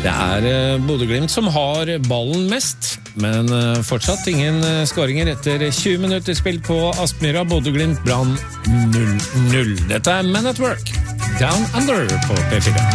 Det Bodø-Glimt som har ballen mest, men fortsatt ingen skåringer etter 20 minutter spill på Aspmyra. Bodø-Glimt Brann 0-0. Dette Men at Work, Down Under på P4.